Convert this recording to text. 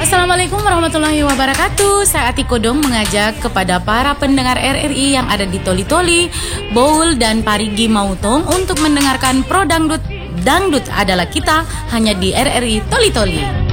Assalamualaikum warahmatullahi wabarakatuh. Saya Ati Kodong mengajak kepada para pendengar RRI yang ada di Toli-Toli, Boul, dan Parigi Mautong untuk mendengarkan Pro Dangdut. Dangdut adalah kita hanya di RRI Toli-Toli.